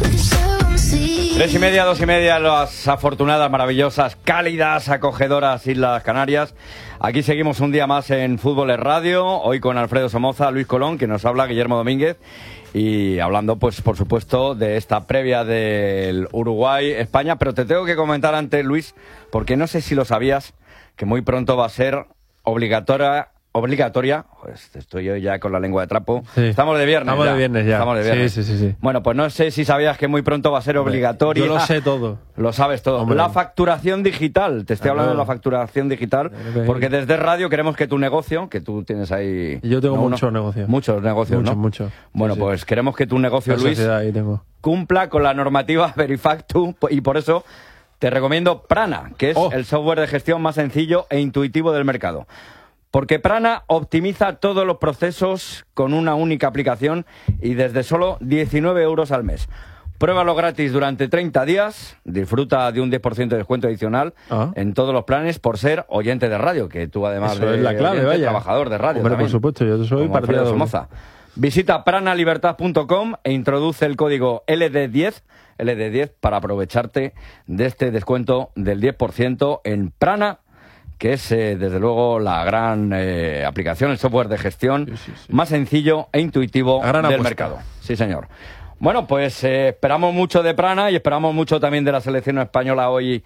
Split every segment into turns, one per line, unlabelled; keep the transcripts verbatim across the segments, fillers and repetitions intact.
Tres y media, dos y media, las afortunadas, maravillosas, cálidas, acogedoras Islas Canarias. Aquí seguimos un día más en Fútbol es Radio, hoy con Alfredo Somoza, Luis Colón, que nos habla, Guillermo Domínguez, y hablando, pues, por supuesto, de esta previa del Uruguay-España. Pero te tengo que comentar antes, Luis, porque no sé si lo sabías, que muy pronto va a ser obligatoria... Obligatoria, pues estoy yo ya con la lengua de trapo.
Sí.
Estamos de viernes.
Estamos
ya.
de viernes ya.
Estamos de viernes.
Sí, sí, sí, sí.
Bueno, pues no sé si sabías que muy pronto va a ser obligatoria.
Yo lo sé todo.
Lo sabes todo.
Hombre.
La facturación digital. Te estoy
Ah,
hablando
no.
de la facturación digital,
Okay.
porque desde radio queremos que tu negocio, que tú tienes ahí...
Yo tengo
¿no?
muchos
Uno-
negocios.
Muchos negocios,
Mucho,
¿no?
mucho.
Bueno,
Sí, sí.
pues queremos que tu negocio,
La
Luis,
sociedad ahí tengo.
cumpla con la normativa Verifactu, y por eso te recomiendo Prana, que es
Oh.
el software de gestión más sencillo e intuitivo del mercado. Porque Prana optimiza todos los procesos con una única aplicación y desde solo diecinueve euros al mes. Pruébalo gratis durante treinta días, disfruta de un diez por ciento de descuento adicional
Ah.
en todos los planes por ser oyente de radio, que tú además
Eso
de
es la clave,
oyente,
vaya.
trabajador de radio
Hombre,
también,
por supuesto, yo soy
como
partida
Alfredo
doble.
Somoza. Visita prana libertad punto com e introduce el código L D diez, L D diez para aprovecharte de este descuento del diez por ciento en Prana, que es, eh, desde luego, la gran eh, aplicación, el software de gestión
Sí, sí, sí.
más sencillo e intuitivo
La gran
del
apuesta.
mercado. Sí, señor. Bueno, pues eh, esperamos mucho de Prana y esperamos mucho también de la selección española hoy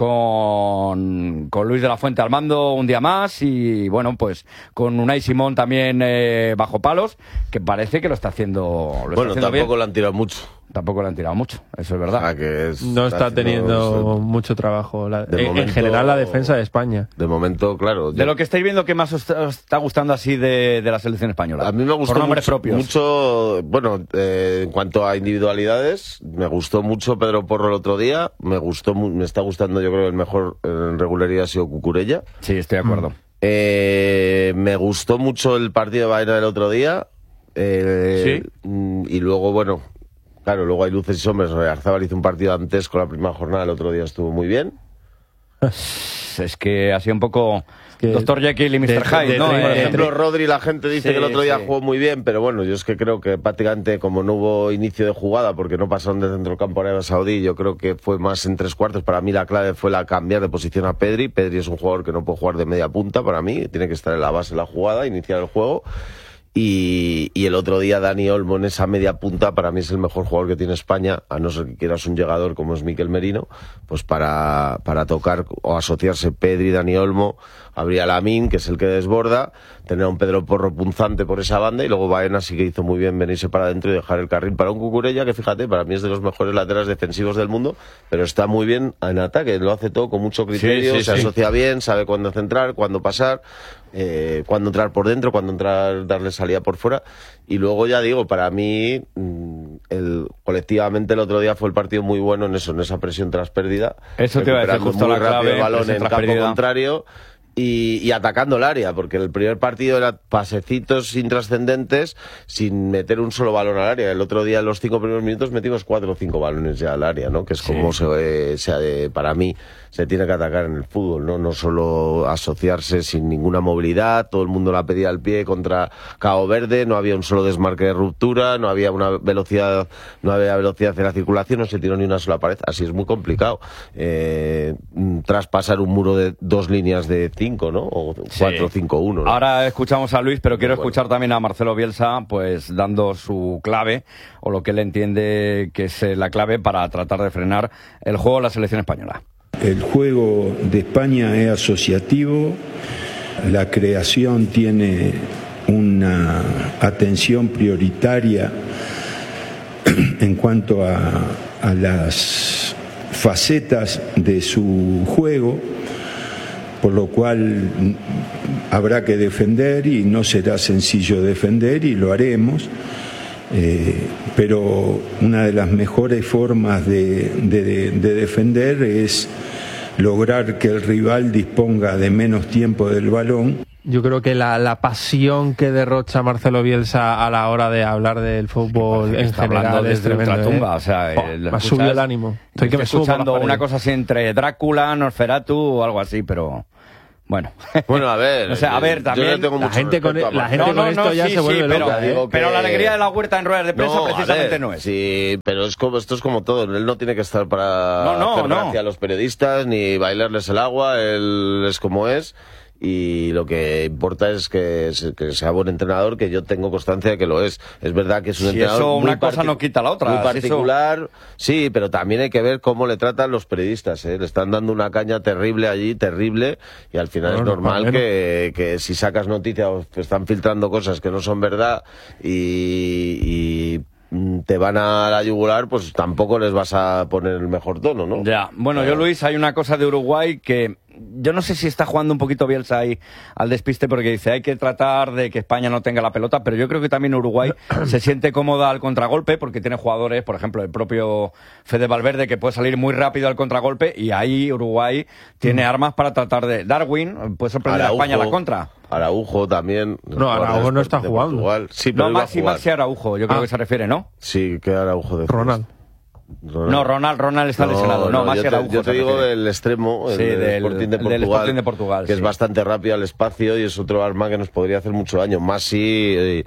con, con Luis de la Fuente al mando un día más y, bueno, pues con Unai Simón también eh, bajo palos, que parece que lo está haciendo, lo está
Bueno,
haciendo
tampoco
bien.
le han tirado mucho.
Tampoco le han tirado mucho, eso es verdad.
O sea, que es-
No está
haciendo-
teniendo mucho trabajo. La-
De
en, en
momento-
general, la defensa de España.
De momento, claro.
De
yo-
lo que estáis viendo, ¿qué más os os está gustando así de, de la selección española?
A mí me gustó
Por nombres
mucho,
propios.
mucho, bueno, eh, en cuanto a individualidades, me gustó mucho Pedro Porro el otro día, me gustó, mu- me está gustando, yo creo que el mejor en regularidad ha sido Cucurella.
Sí, estoy de acuerdo.
Eh, me gustó mucho el partido de Baena del otro día. eh,
Sí.
mm, Y luego, bueno, claro, luego hay luces y sombras. Arzábal hizo un partido antes con la primera jornada, el otro día estuvo muy bien.
Es que ha sido un poco
que-
doctor Jekyll y mister
de-
Hyde,
de-
¿no?
de-
Por
Eh,
ejemplo, Rodri, la gente dice
sí,
que el otro día
sí.
jugó muy bien, pero bueno, yo es que creo que prácticamente como no hubo inicio de jugada, porque no pasaron de centro del campo a Arabia Saudí, yo creo que fue más en tres cuartos. Para mí la clave fue la cambiar de posición a Pedri. Pedri es un jugador que no puede jugar de media punta para mí, tiene que estar en la base de la jugada, iniciar el juego. Y, y el otro día Dani Olmo en esa media punta para mí es el mejor jugador que tiene España, a no ser que quieras un llegador como es Mikel Merino, pues para, para tocar o asociarse Pedri, Dani Olmo, habría Lamine, que es el que desborda, tener a un Pedro Porro punzante por esa banda, y luego Baena sí que hizo muy bien venirse para adentro y dejar el carril para un Cucurella, que fíjate, para mí es de los mejores laterales defensivos del mundo, pero está muy bien en ataque, lo hace todo con mucho criterio,
Sí, sí,
se
sí.
asocia bien, sabe cuándo centrar, cuándo pasar, eh, cuándo entrar por dentro, cuándo entrar, darle salida por fuera. Y luego ya digo, para mí, mm, el, colectivamente el otro día fue el partido muy bueno en eso, en esa presión tras pérdida.
Eso te iba a decir,
recuperando
justo
muy
la
rápido
clave,
el balón
presión
en
tras
campo
pérdida.
contrario. Y, y atacando el área, porque el primer partido era pasecitos intrascendentes sin meter un solo balón al área. El otro día, en los cinco primeros minutos, metimos cuatro o cinco balones ya al área, ¿no? Que es
Sí.
como se, eh, se, eh, para mí se tiene que atacar en el fútbol, ¿no? No solo asociarse sin ninguna movilidad, todo el mundo la pedía al pie contra Cabo Verde, no había un solo desmarque de ruptura, no había una velocidad, no había velocidad en la circulación, no se tiró ni una sola pared, así es muy complicado. Eh, mm, traspasar un muro de dos líneas de cinco, ¿no? O cuatro, cinco, uno, ¿no?
Ahora escuchamos a Luis, pero quiero
Bueno.
escuchar también a Marcelo Bielsa, pues dando su clave, o lo que él entiende que es eh, la clave para tratar de frenar el juego de la selección española.
El juego de España es asociativo, la creación tiene una atención prioritaria en cuanto a, a las facetas de su juego, por lo cual habrá que defender y no será sencillo defender y lo haremos. Eh, pero una de las mejores formas de, de, de defender es lograr que el rival disponga de menos tiempo del balón.
Yo creo que la, la pasión que derrocha Marcelo Bielsa a la hora de hablar del fútbol en
Está hablando
general es
desde
tremendo.
ultratumba,
¿eh?
o sea,
Oh,
eh,
me
lo
ha subido
escuchas,
el ánimo. Estoy que me
estoy
subo por las
escuchando una
paredes.
cosa así entre Drácula, Nosferatu o algo así, pero Bueno,
bueno, a ver,
o sea, a ver, también
yo tengo
la
mucho
gente con,
respeto a
la gente
no,
con
no,
esto
no,
ya
sí,
se vuelve
sí, pero,
loca.
digo
pero
que-
la alegría de la Huerta en ruedas de prensa
No, a
precisamente
ver,
no es.
Sí, pero es como, esto es como todo. Él no tiene que estar para
No, no,
hacer
no.
gracia a los periodistas ni bailarles el agua. Él es como es. Y lo que importa es que, que sea buen entrenador, que yo tengo constancia de que lo es. Es verdad que es un
Si
entrenador
eso,
muy
una cosa
parti-
no quita la otra,
muy
si
particular. Sí, pero también hay que ver cómo le tratan los periodistas. ¿eh? Le están dando una caña terrible allí, terrible. Y al final
No,
es
no,
normal
bueno.
que, que si sacas noticias o te están filtrando cosas que no son verdad y... y te van a la yugular, pues tampoco les vas a poner el mejor tono, ¿no?
Ya, bueno, yo Luis, hay una cosa de Uruguay que yo no sé si está jugando un poquito Bielsa ahí al despiste porque dice hay que tratar de que España no tenga la pelota, pero yo creo que también Uruguay se siente cómoda al contragolpe porque tiene jugadores, por ejemplo, el propio Fede Valverde que puede salir muy rápido al contragolpe y ahí Uruguay tiene armas para tratar de... Darwin puede sorprender a España a la contra.
Araujo también.
No, Araujo no está
de
jugando.
Portugal. Sí, pero
No,
iba a
Maxi,
jugar.
Maxi Araujo, yo creo
Ah.
que se refiere, ¿no?
Sí, que Araujo de
Ronald.
Ronald.
No, Ronald, Ronald está lesionado. No, Maxi
yo te,
Araujo.
yo te
se
digo
refiere.
del extremo, el
Sí,
del,
del-
Sporting de
el del
Portugal,
Sporting de Portugal,
que
sí.
es bastante rápido al espacio y es otro arma que nos podría hacer mucho daño. Más si, eh,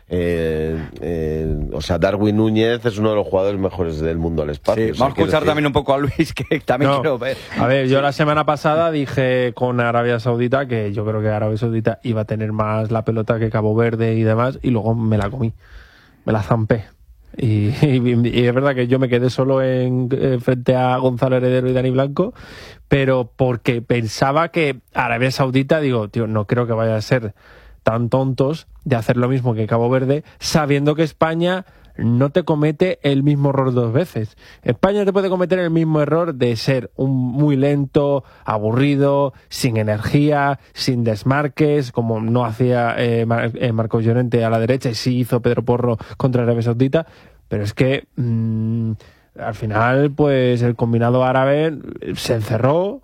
eh, eh, o sea, Darwin Núñez es uno de los jugadores mejores del mundo al espacio.
Sí,
o sea,
vamos a
quiero
escuchar
decir-
también un poco a Luis, que también
No.
quiero ver.
A ver, yo la semana pasada dije con Arabia Saudita que yo creo que Arabia Saudita iba a tener más la pelota que Cabo Verde y demás, y luego me la comí, me la zampé. Y, y- y es verdad que yo me quedé solo en, eh, frente a Gonzalo Heredero y Dani Blanco, pero porque pensaba que Arabia Saudita, digo, tío, no creo que vaya a ser tan tontos de hacer lo mismo que Cabo Verde, sabiendo que España no te comete el mismo error dos veces. España te puede cometer el mismo error de ser un muy lento, aburrido, sin energía, sin desmarques, como no hacía eh, Mar- eh, Marcos Llorente a la derecha y sí hizo Pedro Porro contra Arabia Saudita, pero es que mmm, al final pues el combinado árabe se encerró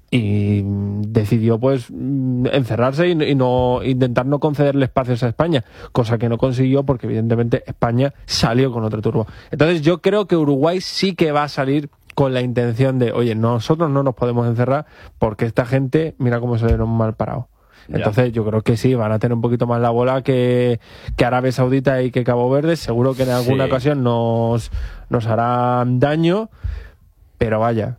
y decidió pues encerrarse y, y no intentar no concederle espacios a España, cosa que no consiguió porque evidentemente España salió con otro turbo. Entonces yo creo que Uruguay sí que va a salir con la intención de, oye, nosotros no nos podemos encerrar porque esta gente, mira cómo se dieron mal parado. Entonces yo creo que sí, van a tener un poquito más la bola que, que Arabia Saudita y que Cabo Verde. Seguro que en alguna
Sí.
ocasión nos, nos harán daño, pero vaya,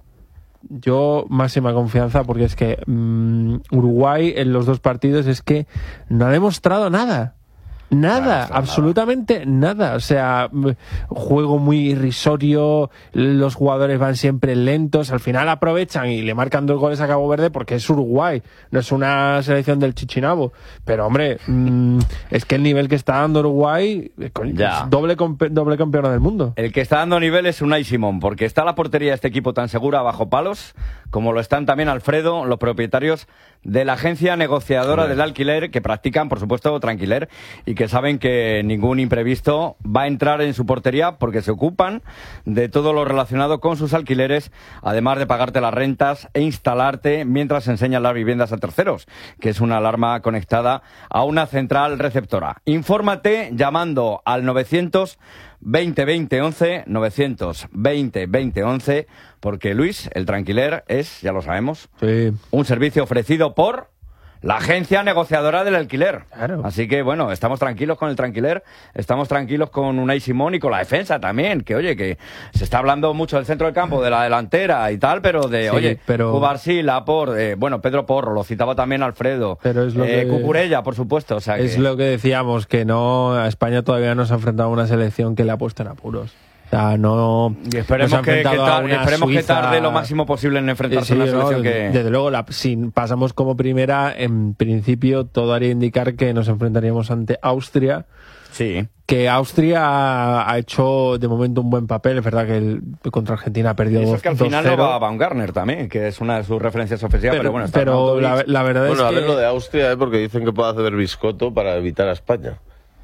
yo máxima confianza porque es que mmm, Uruguay en los dos partidos es que no ha demostrado nada. Nada, absolutamente nada. O sea, m- juego muy irrisorio, los jugadores van siempre lentos, al final aprovechan y le marcan dos goles a Cabo Verde porque es Uruguay, no es una selección del Chichinabo. Pero hombre, mmm, es que el nivel que está dando Uruguay eh, coño,
Ya.
es doble, compe- doble campeona del mundo.
El que está dando nivel es Unai Simón, porque está la portería de este equipo tan segura bajo palos, como lo están también Alfredo, los propietarios de la agencia negociadora del alquiler, que practican, por supuesto, tranquiler, y que saben que ningún imprevisto va a entrar en su portería porque se ocupan de todo lo relacionado con sus alquileres, además de pagarte las rentas e instalarte mientras enseñan las viviendas a terceros, que es una alarma conectada a una central receptora. Infórmate llamando al novecientos veinte veinte once, novecientos veinte veinte once, porque Luis, el tranquiler, es, ya lo sabemos,
Sí.
un servicio ofrecido por la agencia negociadora del alquiler.
Claro.
Así que, bueno, estamos tranquilos con el tranquiler, estamos tranquilos con Unai Simón y con la defensa también, que, oye, que se está hablando mucho del centro del campo, de la delantera y tal, pero de,
Sí,
oye,
pero-
Cubarsí, Lapor, eh, bueno, Pedro Porro, lo citaba también Alfredo,
Pero es lo
eh,
que-
Cucurella, por supuesto, o sea
Es
que...
lo que decíamos, que no, a España todavía no se ha enfrentado a una selección que le ha puesto en apuros. O sea, no.
Y esperemos,
no se ha
que, que
enfrentado a
tar-
una
esperemos que
Suiza-
tarde lo máximo posible en enfrentarse
Sí,
a una
no,
selección
desde,
que...
desde luego, la, si pasamos como primera, en principio todo haría indicar que nos enfrentaríamos ante Austria.
Sí.
Que Austria ha, ha hecho de momento un buen papel. Es verdad que el, contra Argentina ha perdido
Eso es que al final no
dos cero.
va Baumgartner también, que es una de sus referencias ofensivas, pero,
Pero,
bueno, está
pero la,
Arnautovic.
la verdad
Bueno, a
es
ver
que...
lo de Austria, ¿eh? Porque dicen que puede hacer Biscotto para evitar a España.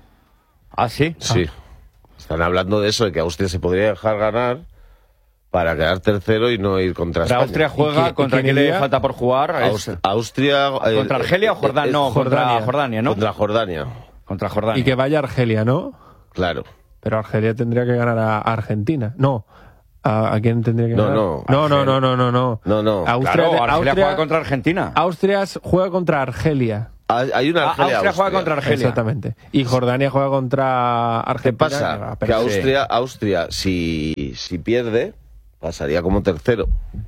Ah, sí.
Sí. Están hablando de eso, de que Austria se podría dejar ganar para quedar tercero y no ir contra
Pero
España.
Austria juega,
¿Y qué-
¿contra
y
quién
quién
le
iría?
falta por jugar?
Aus-
Es-
Austria... eh,
¿Contra Argelia o Jordania?
eh,
No, contra
Jordania.
Jordania, ¿no?
Contra Jordania,
Contra Jordania.
Y que vaya Argelia, ¿no?
claro.
Pero Argelia tendría que ganar a Argentina. No, ¿A, a quién tendría que
No,
ganar?
no.
No, no, no, no, no, no.
No, no.
Austria,
Claro, Argelia
Austria,
juega contra Argentina.
Austria juega contra Argelia.
Hay hay una
Ah,
Argelia.
Austria juega contra Argelia.
Exactamente. Y Jordania juega contra
¿Qué
Argentina.
pasa?
va a
Que
perder.
Austria, Austria si, si pierde, pasaría como tercero.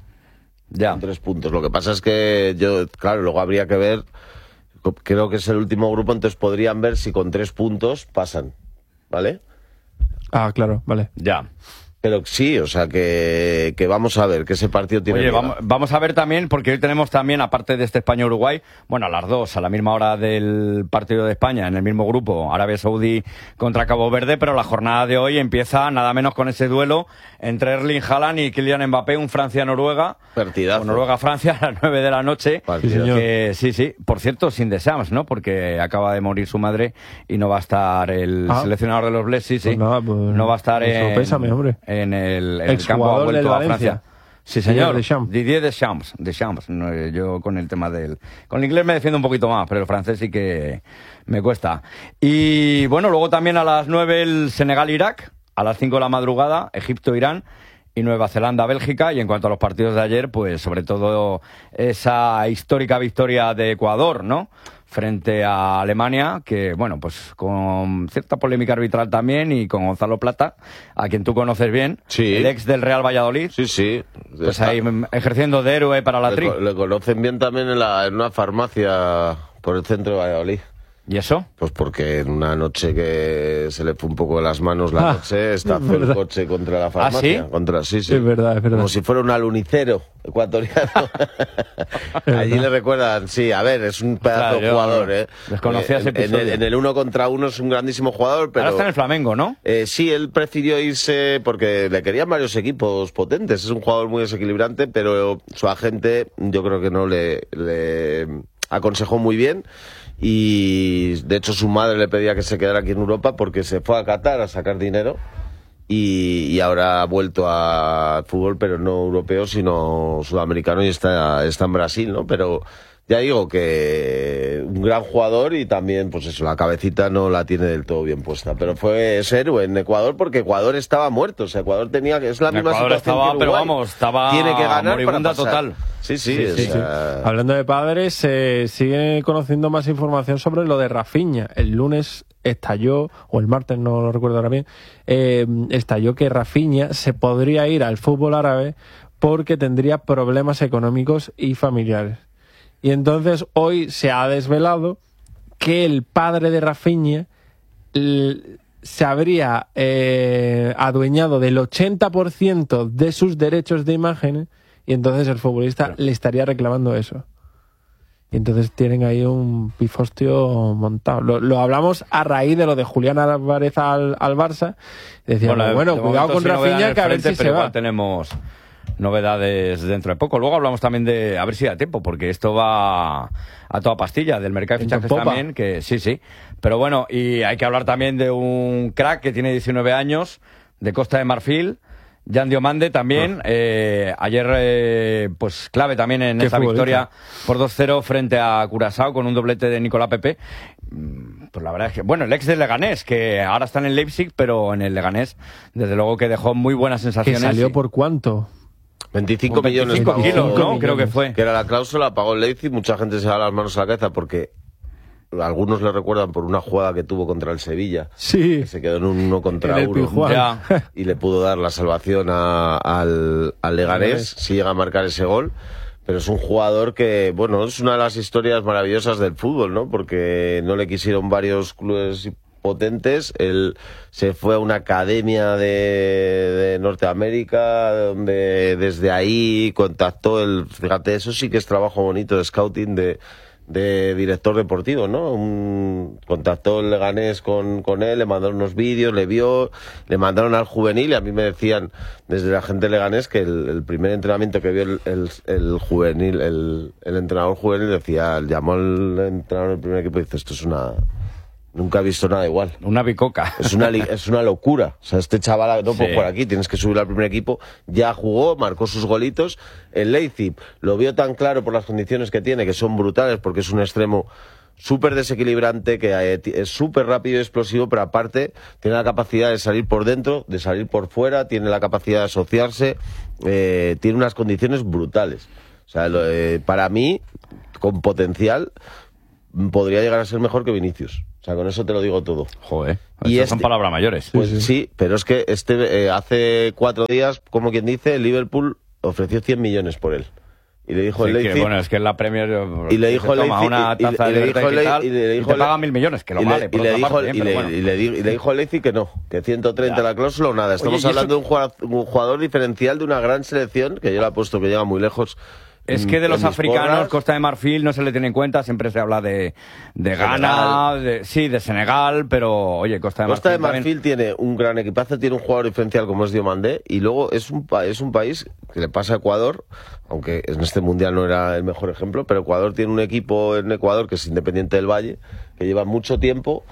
Ya.
Con tres puntos. Lo que pasa es que yo, claro, luego habría que ver. Creo que es el último grupo, entonces podrían ver si con tres puntos pasan. ¿Vale?
Ah, claro, vale.
Ya.
Pero sí, o sea que, que vamos a ver, que ese partido tiene...
Oye,
liga.
vamos, vamos a ver también, porque hoy tenemos también, aparte de este España-Uruguay, bueno, a las dos, a la misma hora del partido de España, en el mismo grupo, Arabia Saudí contra Cabo Verde, pero la jornada de hoy empieza nada menos con ese duelo entre Erling Haaland y Kylian Mbappé, un Francia-Noruega.
Partidazo.
O Noruega-Francia a las nueve de la noche.
Partidazo.
Sí, señor.
Que, sí, sí. Por cierto, sin Deschamps, ¿no? Porque acaba de morir su madre y no va a estar el
Ah.
seleccionador de los Bleds, sí, sí.
Pues nada, pues,
no va a estar
eso
en,
pésame, hombre.
en el, en el campo, ha
Exjugador
vuelto
del
a
Valencia.
Francia. Sí, señor.
Deschamps.
Didier Deschamps. Deschamps. No, eh, yo con el tema del... Con el inglés me defiendo un poquito más, pero el francés sí que me cuesta. Y bueno, luego también a las nueve el Senegal-Irak, a las cinco de la madrugada, Egipto-Irán y Nueva Zelanda-Bélgica. Y en cuanto a los partidos de ayer, pues sobre todo esa histórica victoria de Ecuador, ¿no? Frente a Alemania, que bueno, pues con cierta polémica arbitral también, y con Gonzalo Plata, a quien tú conoces bien,
Sí.
el ex del Real Valladolid.
Sí, sí.
Pues
Está-
ahí mm, ejerciendo de héroe para la
le,
tri.
co- le conocen bien también en, la, en una farmacia por el centro de Valladolid.
¿Y eso?
Pues porque en una noche que se le fue un poco de las manos la
Ah,
noche, estafó el
verdad.
coche contra la farmacia.
¿sí?
Contra, sí, sí.
Es verdad, es verdad.
Como si fuera un alunicero ecuatoriano. Allí le recuerdan, sí, a ver, es un pedazo
Claro,
de
yo
jugador, ¿eh?
desconocía ese
en, en el,
episodio.
en el uno contra uno es un grandísimo jugador, pero...
Ahora está en el Flamengo, ¿no?
Eh, sí, él prefirió irse porque le querían varios equipos potentes. Es un jugador muy desequilibrante, pero su agente yo creo que no le, le aconsejó muy bien. Y de hecho su madre le pedía que se quedara aquí en Europa porque se fue a Qatar a sacar dinero. Y, y ahora ha vuelto al fútbol, pero no europeo, sino sudamericano, y está, está en Brasil, ¿no? Pero ya digo que un gran jugador, y también, pues eso, la cabecita no la tiene del todo bien puesta. Pero fue ese héroe en Ecuador porque Ecuador estaba muerto. O sea, Ecuador tenía que... Es la misma
Ecuador
situación
estaba,
que
pero
Uruguay.
vamos, estaba
Tiene que ganar
moribunda
para pasar.
total.
Sí, sí,
Sí,
o
sí,
sea,
Hablando de padres, se sigue conociendo más información sobre lo de Rafinha. El lunes estalló, o el martes, no lo recuerdo ahora bien, eh, estalló que Rafinha se podría ir al fútbol árabe porque tendría problemas económicos y familiares. Y entonces hoy se ha desvelado que el padre de Rafinha l- se habría eh, adueñado del ochenta por ciento de sus derechos de imagen, y entonces el futbolista le estaría reclamando eso. Y entonces tienen ahí un pifostio montado. Lo, lo hablamos a raíz de lo de Julián Álvarez al, al Barça. Decíamos, bueno,
de
cuidado
momento
con
sí novedad en
Rafinha,
el
que a ver
frente,
si se
pero
va.
igual tenemos novedades dentro de poco. Luego hablamos también de, a ver si da tiempo, porque esto va a toda pastilla, del mercado de
Viento en
fichajes
popa.
también, que sí, sí. Pero bueno, y hay que hablar también de un crack que tiene diecinueve años, de Costa de Marfil, Jan Diomande también.
Ah.
Eh, ayer, eh, pues clave también en
Qué
esa
futbolista.
victoria por dos cero frente a Curazao con un doblete de Nicolás Pepe. Mm, Pues la verdad es que, bueno, el ex del Leganés, que ahora está en el Leipzig, pero en el Leganés, desde luego que dejó muy buenas
Que
sensaciones.
salió
y-
por cuánto.
veinticinco
con
millones
veinticinco
pagó-
kilos, ¿no?
millones.
Creo que fue.
que era la cláusula, pagó el Leipzig. Mucha gente se da las manos a la cabeza porque algunos le recuerdan por una jugada que tuvo contra el Sevilla,
Sí.
que se quedó en un uno contra
En el
uno
Pizjuán.
Ya.
y le pudo dar la salvación a- al, al Leganés
Leganés.
si llega a marcar ese gol. Pero es un jugador que, bueno, es una de las historias maravillosas del fútbol, ¿no? Porque no le quisieron varios clubes potentes. Él se fue a una academia de, de Norteamérica, donde desde ahí contactó el... Fíjate, eso sí que es trabajo bonito de scouting de, de director deportivo, ¿no? Un, contactó el Leganés con, con él, le mandaron unos vídeos, le vio, le mandaron al juvenil, y a mí me decían desde la gente de Leganés que el, el primer entrenamiento que vio el, el, el juvenil, el, el entrenador juvenil decía, llamó al entrenador del primer equipo y dice, esto es una... Nunca he visto nada igual.
Una bicoca.
Es una, li- es una locura. O sea, este chaval no puede
Sí.
jugar aquí, tienes que subir al primer equipo. Ya jugó, marcó sus golitos. El Leipzig lo vio tan claro por las condiciones que tiene, que son brutales, porque es un extremo súper desequilibrante, que es súper rápido y explosivo, pero aparte tiene la capacidad de salir por dentro, de salir por fuera, tiene la capacidad de asociarse, eh, tiene unas condiciones brutales. O sea, lo, eh, para mí, con potencial, podría llegar a ser mejor que Vinicius. O sea, con eso te lo digo todo.
Joder,
y
estas
este,
son palabras mayores.
Pues sí, sí. sí, pero es que este eh, hace cuatro días, como quien dice, el Liverpool ofreció cien millones por él. Y le dijo
sí,
el Leipzig...
Que, bueno, es que en la Premier...
Y le dijo el Leipzig...
una taza
y, y,
de
y, le,
y, tal,
y, le dijo,
y te paga mil millones, que lo
y
vale,
le,
por
y, le
otra
dijo,
parte, bien,
y, le,
bueno.
y, le, y le dijo el Leipzig que no, que ciento treinta ya. La cláusula o nada. Estamos Oye, hablando eso... de un jugador, un jugador diferencial de una gran selección, que yo le apuesto que llega muy lejos.
Es que de los africanos, porras. Costa de Marfil no se le tiene en cuenta, siempre se habla de, de Ghana, de, sí, de Senegal, pero oye, Costa de Marfil.
Costa de Marfil
también...
tiene un gran equipazo, tiene un jugador diferencial como es Diomandé, y luego es un, es un país que le pasa a Ecuador, aunque en este mundial no era el mejor ejemplo, pero Ecuador tiene un equipo en Ecuador que es Independiente del Valle, que lleva mucho tiempo,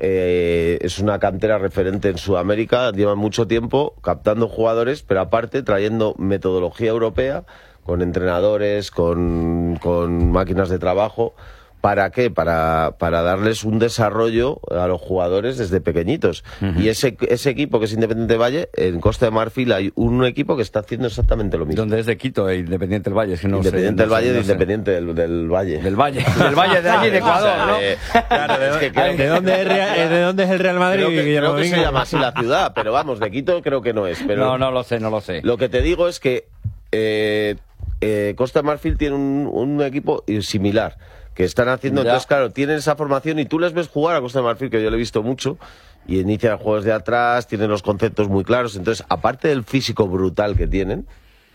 eh, es una cantera referente en Sudamérica, lleva mucho tiempo captando jugadores, pero aparte trayendo metodología europea, con entrenadores, con, con máquinas de trabajo. ¿Para qué? Para, para darles un desarrollo a los jugadores desde pequeñitos. Uh-huh. Y ese, ese equipo que es Independiente del Valle, en Costa de Marfil hay un equipo que está haciendo exactamente lo mismo.
¿Dónde es de Quito, Independiente del Valle? Si no
Independiente
sé,
del Valle,
no sé,
de Independiente del, del Valle.
Del Valle. Del Valle de allí, de Ecuador, ¿no?
Eh, claro, de, es que creo,
¿De, dónde es Real, ¿De dónde es el Real Madrid?
Creo que, creo que se llama así la ciudad, pero vamos, de Quito creo que no es. Pero
no, no lo sé, no lo sé.
Lo que te digo es que... Eh, Eh, Costa de Marfil tiene un, un equipo similar que están haciendo, ya. Entonces claro, tienen esa formación y tú les ves jugar a Costa de Marfil, que yo lo he visto mucho, y inician juegos de atrás, tienen los conceptos muy claros, entonces aparte del físico brutal que tienen,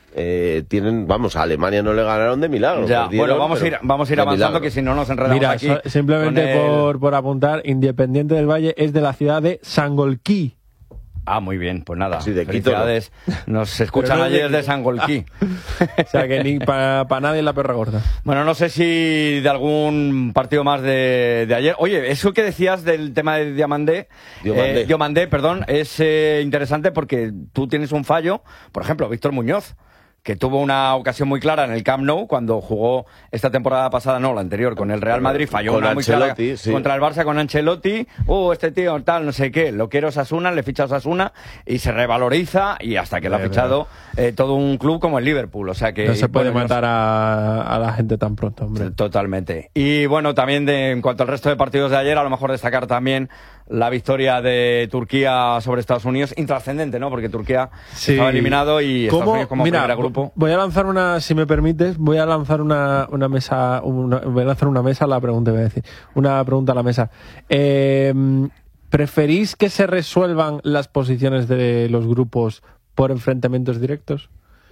eh, tienen, vamos, a Alemania no le ganaron de milagro.
Ya,
perdieron,
bueno, vamos a ir, vamos a ir avanzando milagro. Que si no nos enredamos
Mira,
aquí.
So, simplemente el... por, por apuntar, Independiente del Valle es de la ciudad de Sangolquí.
Ah, muy bien, pues nada,
sí, de Quito,
felicidades. ¿No? Nos escuchan no ayer de, de Sangolquí.
O sea que ni para pa nadie la perra gorda.
Bueno, no sé si de algún partido más de, de ayer. Oye, eso que decías del tema de Diomandé,
Diomandé,
eh, Diomandé perdón, es eh, interesante porque tú tienes un fallo, por ejemplo, Víctor Muñoz, que tuvo una ocasión muy clara en el Camp Nou cuando jugó esta temporada pasada, no, la anterior, con el Real Madrid, falló
con
una muy clara
sí.
contra el Barça con Ancelotti. Uh, este tío tal, no sé qué, lo quiero Osasuna, le ficha Osasuna y se revaloriza y hasta que lo ha fichado eh, todo un club como el Liverpool, o sea que...
No se puede
bueno,
matar a, a la gente tan pronto, hombre.
Totalmente. Y bueno, también de, en cuanto al resto de partidos de ayer, a lo mejor destacar también la victoria de Turquía sobre Estados Unidos, intrascendente, ¿no? Porque Turquía sí. estaba eliminado y Estados Unidos como
Mira,
primer grupo.
Voy a lanzar una, si me permites, voy a lanzar una, una mesa, una, voy a lanzar una mesa, la pregunta voy a decir, una pregunta a la mesa. Eh, ¿Preferís que se resuelvan las posiciones de los grupos por enfrentamientos directos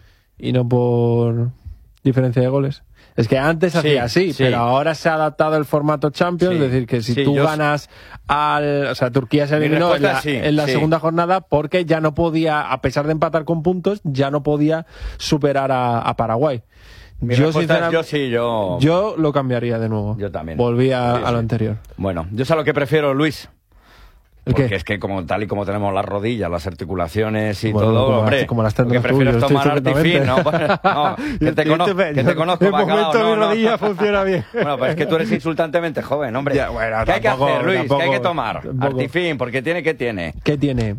y no por diferencia de goles? Es que antes
sí,
hacía así, sí. pero ahora se ha adaptado el formato Champions, sí. es decir, que si
sí,
tú
yo...
ganas al... O sea, Turquía se eliminó en la,
sí,
en la
sí.
segunda jornada porque ya no podía, a pesar de empatar con puntos, ya no podía superar a, a Paraguay.
Mi
yo,
sinceramente, yo sí, yo...
Yo lo cambiaría de nuevo.
Yo también.
Volví a,
sí,
a lo
sí.
anterior.
Bueno, yo sé lo que prefiero, Luis. Porque
¿Qué?
es que como tal y como tenemos las rodillas, las articulaciones y
bueno,
todo,
como
hombre,
las, como las
lo que prefiero es tomar Artifin, ¿no? Bueno, no, que te, cono que te conozco,
de
bacalao,
momento
no,
mi rodilla
no.
funciona bien.
Bueno, pues es que tú eres insultantemente joven, hombre.
Ya, bueno,
¿Qué hay que
tampoco,
hacer, Luis?
tampoco,
¿Qué hay que tomar?
tampoco.
Artifin, porque tiene, ¿qué tiene?
¿Qué tiene?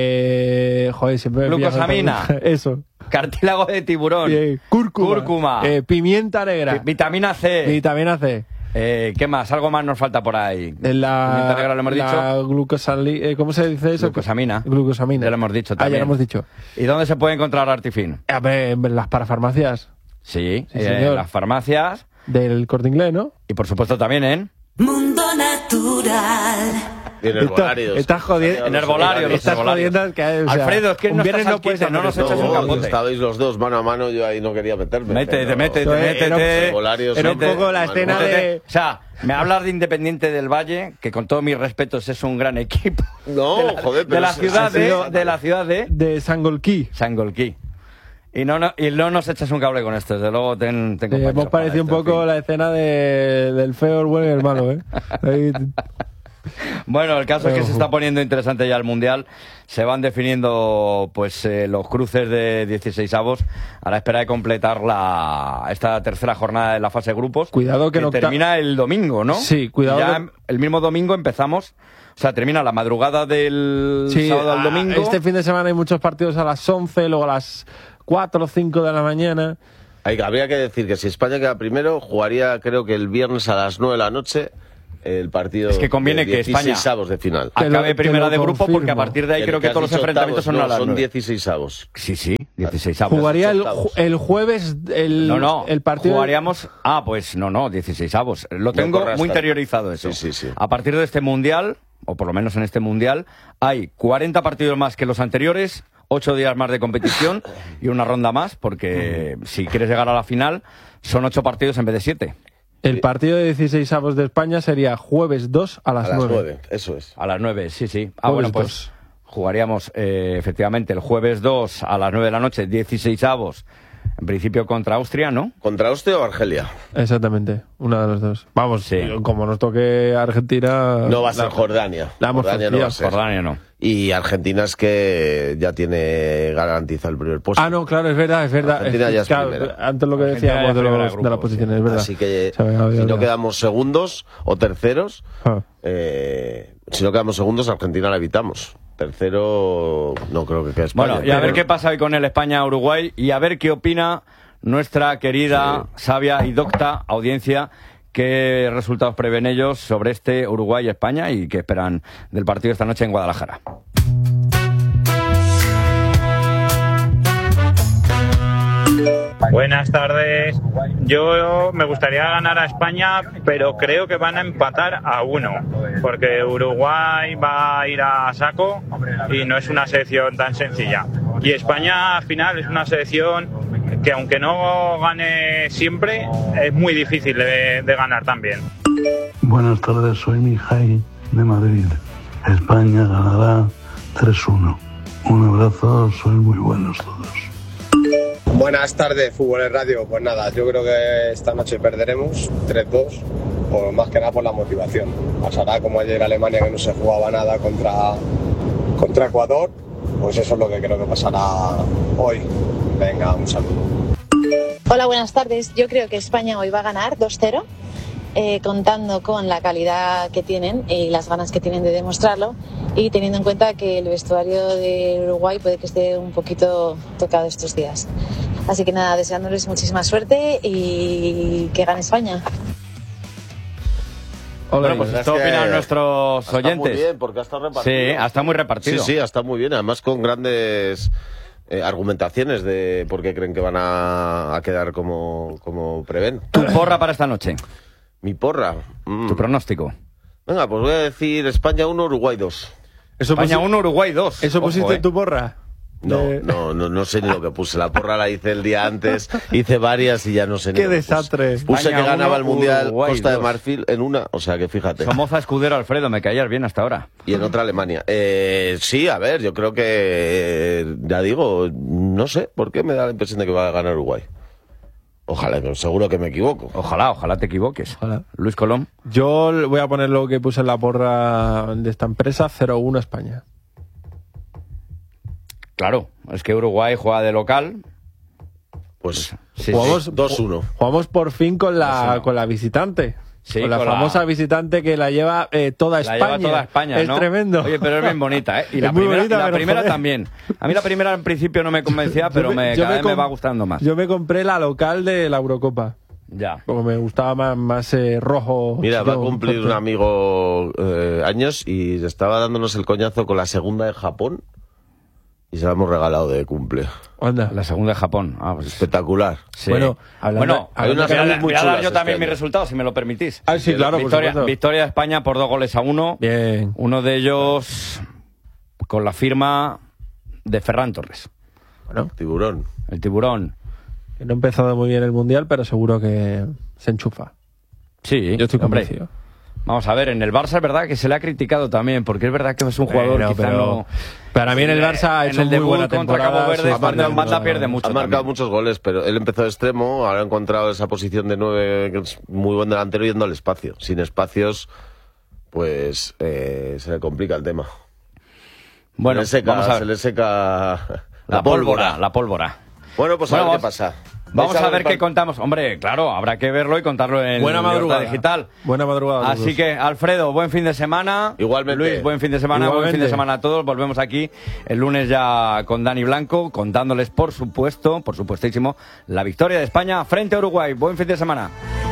Eh, joder, siempre me
Glucosamina.
Eso.
Cartílago de tiburón.
Eh, cúrcuma.
Cúrcuma.
Eh, pimienta negra.
Vitamina C.
Vitamina C.
Eh, ¿Qué más? Algo más nos falta por ahí.
La,
Pimienta negra lo hemos
la
dicho.
Glucosamina, eh, ¿cómo se dice eso?
Glucosamina.
Glucosamina.
Ya lo hemos dicho también.
Ah, ya lo hemos dicho.
¿Y dónde se puede encontrar Artifin?
A ver, en las parafarmacias.
Sí,
sí
eh, en las farmacias.
Del Corte Inglés, ¿no?
Y por supuesto también en...
Mundo Natural.
Y en herbolarios.
Estás jodiendo.
En herbolarios.
Estás jodiendo. Que, o sea,
Alfredo, es que no estás
no,
quite, no nos echas un capote.
Estabais los dos mano a mano, yo ahí no quería meterme.
Métete,
pero...
métete, métete.
Herbolarios,
era un poco la escena de...
O sea, me hablas de Independiente del Valle, que con todos mis respetos es un gran equipo.
No,
de la,
joder, pero
de la
es,
ciudad de,
de,
de la ciudad de...
De Sangolquí.
Sangolquí. Y no, no, y no nos echas un cable con esto, desde luego ten, ten
eh, hemos parecido un poco en fin. La escena de, del feo, el bueno y el malo, ¿eh? Ahí...
Bueno, el caso es que se está poniendo interesante ya el Mundial. Se van definiendo pues eh, los cruces de dieciseisavos a la espera de completar la esta tercera jornada de la fase de grupos.
Cuidado que,
que
no
termina el domingo, ¿no?
Sí, cuidado.
Ya
que...
el mismo domingo empezamos. O sea, termina la madrugada del
sí,
sábado al domingo.
Este fin de semana hay muchos partidos a las once, luego a las cuatro o cinco de la mañana.
Hay, habría que decir que si España queda primero, jugaría creo que el viernes a las nueve de la noche el partido.
Es que conviene
de
que España
dieciseisavos de final.
acabe primera de grupo,
confirmo.
porque a partir de ahí
El
creo que,
que
todos
has
los
dicho
enfrentamientos
octavos,
son a las
no, son
nueve.
dieciseisavos.
Sí, sí, dieciseisavos.
Jugaría el, ju- el jueves el,
No, no,
el partido.
jugaríamos... Ah, pues no, no, dieciseisavos. Lo tengo
corras
muy
tanto.
interiorizado eso.
Sí, sí, sí.
A partir de este Mundial, o por lo menos en este Mundial, hay cuarenta partidos más que los anteriores, ocho días más de competición y una ronda más, porque si quieres llegar a la final, son ocho partidos en vez de siete.
El partido de dieciseisavos de España sería jueves dos a las,
A las
nueve.
nueve, eso es.
A las nueve, sí, sí. Ah,
Jueves
bueno, pues
dos.
jugaríamos eh, efectivamente el jueves dos a las nueve de la noche, dieciseisavos, en principio contra Austria, ¿no?
¿Contra Austria o Argelia?
Exactamente, una de las dos. Vamos,
Sí.
como nos toque Argentina...
No va a ser
la-
Jordania.
la hemos
Jordania no va a ser.
Jordania no.
Y Argentina es que ya tiene garantizado el primer puesto.
Ah, no, claro, es verdad, es verdad.
Argentina
Es-
ya es
claro,
primera.
antes lo que
Argentina
decíamos
ya es
de,
primera
los,
de
de las
grupo,
posiciones,
sí.
es verdad.
Así que
Se me había
si no
olvidado.
quedamos segundos o terceros,
Ah.
eh, si no quedamos segundos, Argentina la evitamos. Tercero, no creo que quede España.
Bueno, y a
Pero-
ver qué pasa hoy con el España-Uruguay y a ver qué opina nuestra querida, sabia y docta audiencia, qué resultados prevén ellos sobre este Uruguay-España y qué esperan del partido esta noche en Guadalajara.
Buenas tardes. Yo me gustaría ganar a España, pero creo que van a empatar a uno, porque Uruguay va a ir a saco y no es una selección tan sencilla. Y España al final es una selección que aunque no gane siempre, es muy difícil de, de ganar también.
Buenas tardes, soy Mijay de Madrid. España ganará tres uno. Un abrazo, sois muy buenos todos.
Buenas tardes, Fútbol en Radio. Pues nada, yo creo que esta noche perderemos tres dos, por más que nada por la motivación. Pasará como ayer Alemania, que no se jugaba nada contra, contra Ecuador, pues eso es lo que creo que pasará hoy. Venga, un saludo.
Hola, buenas tardes. Yo creo que España hoy va a ganar dos cero, eh, contando con la calidad que tienen y las ganas que tienen de demostrarlo, y teniendo en cuenta que el vestuario de Uruguay puede que esté un poquito tocado estos días. Así que nada, deseándoles muchísima suerte y que gane España.
Bueno, pues
Es
esto
que
opinan nuestros
Está
oyentes.
muy bien, porque ha estado repartido.
Sí, ha estado muy repartido.
Sí, sí, está muy bien. Además con grandes eh, argumentaciones de por qué creen que van a, a quedar como, como prevén.
Tu porra para esta noche,
Mi porra. Mm.
tu pronóstico.
Venga, pues voy a decir España uno, Uruguay dos.
Eso
España
pusi-
uno, Uruguay dos.
¿Eso
Ojo,
pusiste
eh.
en tu porra?
No,
De-
no, no, no sé ni lo que puse. La porra la hice el día antes, hice varias y ya no sé ni
Qué
lo que puse.
desastre.
Puse
España
que ganaba el
uno,
Mundial
Uruguay
Costa de
dos.
Marfil en una, o sea que fíjate.
Somoza, Escudero, Alfredo, me caías bien hasta ahora.
Y en otra Alemania. Eh, sí, a ver, yo creo que, eh, ya digo, no sé, ¿por qué me da la impresión de que va a ganar Uruguay? Ojalá, pero seguro que me equivoco.
Ojalá, ojalá te equivoques.
Ojalá.
Luis Colón.
Yo voy a poner lo que puse en la porra de esta empresa, cero uno España.
Claro, es que Uruguay juega de local.
Pues
Sí,
Jugamos-
sí.
dos uno.
Jugamos por fin con la,
dos uno.
con la visitante.
Sí,
con la
con la-
famosa visitante que la lleva eh, toda
La
España.
lleva toda España,
Es
¿no?
tremendo.
Oye, pero es bien bonita, ¿eh? Y
Es
la
muy
primera,
bonita,
y la
pero,
primera
joder.
también. A mí la primera en principio no me convencía,
Yo
pero me,
yo
cada vez me
com-
va gustando más.
Yo me compré la local de la Eurocopa.
Ya.
Porque me gustaba más, más eh, rojo.
Mira, va a
chillón,
cumplir
fuerte.
un amigo eh, años y estaba dándonos el coñazo con la segunda de Japón y se la hemos regalado de cumple.
Anda.
La segunda de Japón. Ah, pues,
Espectacular.
sí.
Bueno, hablando-
bueno,
hay unas
voy a,
muy,
dar-
muy
voy a dar
chulas
yo también
este
mis
año.
resultados, si me lo permitís.
Ah, sí, claro, por
victoria,
supuesto.
victoria de España por dos goles a uno.
Bien.
Uno de ellos con la firma de Ferran Torres,
Bueno,
Tiburón.
el tiburón.
que no ha empezado muy bien el Mundial, pero seguro que se enchufa.
Sí,
Yo estoy
hombre.
convencido.
Vamos a ver, en el Barça es verdad que se le ha criticado también, porque es verdad que es un jugador
Bueno,
quizá
pero
no...
para mí en el Barça ha
En
hecho
el
muy
debut
buena
contra
temporada.
Cabo Verde,
sí,
Banda-
sí,
Banda
sí.
pierde mucho.
Ha marcado
también.
muchos goles, pero él empezó de extremo, ahora ha encontrado esa posición de nueve, que es muy buen delantero yendo al espacio. Sin espacios, pues eh, se le complica el tema.
Bueno,
se le seca,
vamos a ver.
se le seca
La,
la,
pólvora,
pólvora.
la pólvora.
Bueno, pues
Bueno,
a ver qué
vamos-
pasa.
Vamos
¿Vais
a ver
par-
qué contamos. Hombre, claro, habrá que verlo y contarlo en
Buena
Libertad
madrugada.
Digital.
Buena madrugada. a
Así
todos.
que, Alfredo, buen fin de semana.
Igualmente.
Luis, buen fin de semana. Buen
Igualmente.
fin de semana a todos. Volvemos aquí el lunes ya con Dani Blanco, contándoles, por supuesto, por supuestísimo, la victoria de España frente a Uruguay. Buen fin de semana.